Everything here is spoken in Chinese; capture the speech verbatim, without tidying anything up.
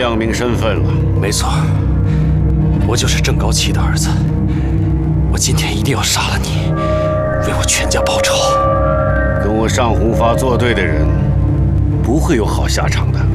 亮明身份了。 没错，我就是郑高启的儿子。我今天一定要杀了你，为我全家报仇。 跟我上红发作对的人，不会有好下场的。